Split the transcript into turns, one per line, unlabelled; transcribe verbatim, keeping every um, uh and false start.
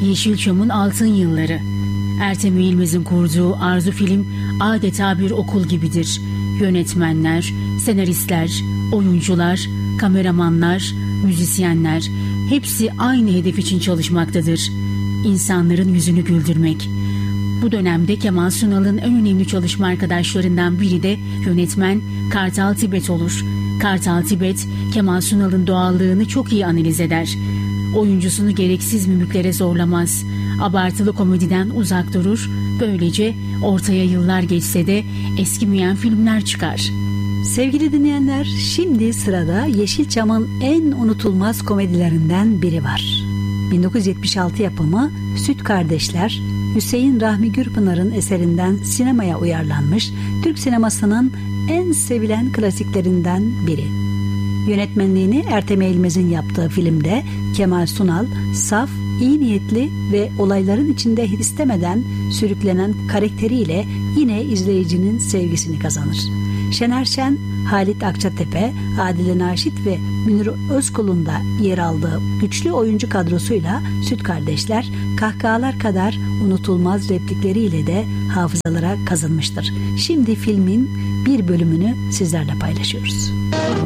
Yeşilçam'ın altın yılları. Ertem İlmez'in kurduğu Arzu Film adeta bir okul gibidir. Yönetmenler, senaristler, oyuncular, kameramanlar, müzisyenler hepsi aynı hedef için çalışmaktadır. İnsanların yüzünü güldürmek. Bu dönemde Kemal Sunal'ın en önemli çalışma arkadaşlarından biri de yönetmen Kartal Tibet olur. Kartal Tibet, Kemal Sunal'ın doğallığını çok iyi analiz eder. Oyuncusunu gereksiz mimiklere zorlamaz. Abartılı komediden uzak durur. Böylece ortaya yıllar geçse de eskimeyen filmler çıkar.
Sevgili dinleyenler, şimdi sırada Yeşilçam'ın en unutulmaz komedilerinden biri var. bin dokuz yüz yetmiş altı yapımı Süt Kardeşler, Hüseyin Rahmi Gürpınar'ın eserinden sinemaya uyarlanmış Türk sinemasının en sevilen klasiklerinden biri. Yönetmenliğini Ertem Eğilmez'in yaptığı filmde Kemal Sunal, saf, iyi niyetli ve olayların içinde istemeden sürüklenen karakteriyle yine izleyicinin sevgisini kazanır. Şener Şen, Halit Akçatepe, Adile Naşit ve Münir Özkul'un da yer aldığı güçlü oyuncu kadrosuyla Süt Kardeşler, kahkahalar kadar unutulmaz replikleriyle de hafızalara kazınmıştır. Şimdi filmin bir bölümünü sizlerle paylaşıyoruz.